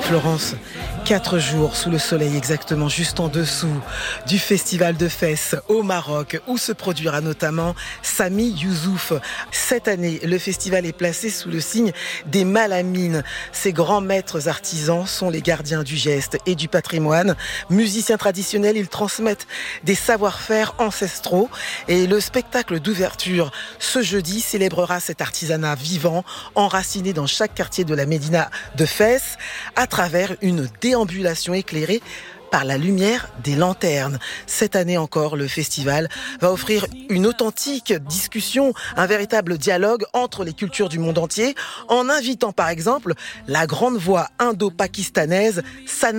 Florence, 4 jours sous le soleil exactement, juste en dessous du festival de Fès au Maroc, où se produira notamment Sami Youssouf. Cette année, le festival est placé sous le signe des Malamines. Ces grands maîtres artisans sont les gardiens du geste et du patrimoine. Musiciens traditionnels, ils transmettent des savoir-faire ancestraux. Et le spectacle d'ouverture ce jeudi célébrera cet artisanat vivant, enraciné dans chaque quartier de la Médina de Fès, à travers une déambulation éclairée par la lumière des lanternes. Cette année encore, le festival va offrir une authentique discussion, un véritable dialogue entre les cultures du monde entier, en invitant par exemple la grande voix indo-pakistanaise Sana